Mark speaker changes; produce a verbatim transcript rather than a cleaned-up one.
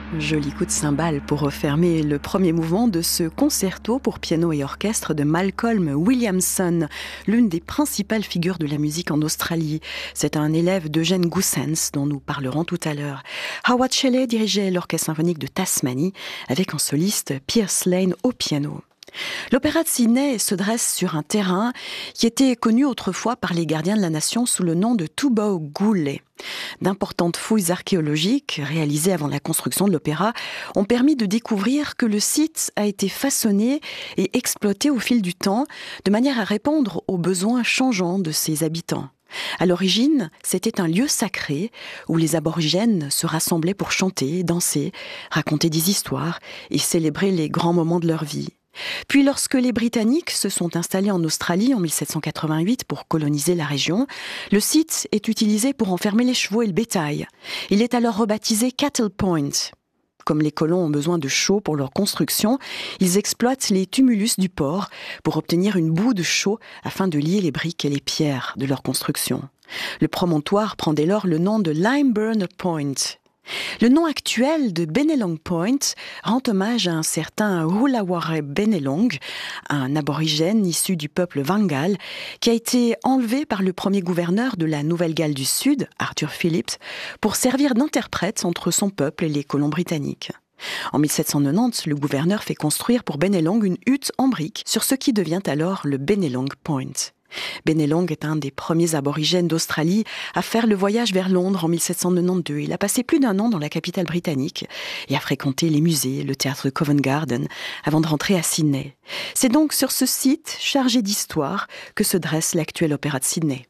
Speaker 1: Joli coup de cymbale pour refermer le premier mouvement de ce concerto pour piano et orchestre de Malcolm Williamson, l'une des principales figures de la musique en Australie. C'est un élève d'Eugène Goossens dont nous parlerons tout à l'heure. Howard Shelley dirigeait l'orchestre symphonique de Tasmanie avec en soliste Pierce Lane au piano. L'Opéra de Sydney se dresse sur un terrain qui était connu autrefois par les gardiens de la nation sous le nom de Toobough Gully. D'importantes fouilles archéologiques réalisées avant la construction de l'opéra ont permis de découvrir que le site a été façonné et exploité au fil du temps de manière à répondre aux besoins changeants de ses habitants. À l'origine, c'était un lieu sacré où les aborigènes se rassemblaient pour chanter, danser, raconter des histoires et célébrer les grands moments de leur vie. Puis lorsque les Britanniques se sont installés en Australie en mille sept cent quatre-vingt-huit pour coloniser la région, le site est utilisé pour enfermer les chevaux et le bétail. Il est alors rebaptisé Cattle Point. Comme les colons ont besoin de chaux pour leur construction, ils exploitent les tumulus du port pour obtenir une boue de chaux afin de lier les briques et les pierres de leur construction. Le promontoire prend dès lors le nom de Limeburn Point. Le nom actuel de Bennelong Point rend hommage à un certain Woollahwarre Bennelong, un aborigène issu du peuple Wangal, qui a été enlevé par le premier gouverneur de la Nouvelle-Galles du Sud, Arthur Phillips, pour servir d'interprète entre son peuple et les colons britanniques. En mille sept cent quatre-vingt-dix, le gouverneur fait construire pour Bennelong une hutte en briques sur ce qui devient alors le Bennelong Point. Bennelong est un des premiers aborigènes d'Australie à faire le voyage vers Londres en mille sept cent quatre-vingt-douze. Il a passé plus d'un an dans la capitale britannique et a fréquenté les musées, le théâtre de Covent Garden, avant de rentrer à Sydney. C'est donc sur ce site chargé d'histoire que se dresse l'actuel Opéra de Sydney.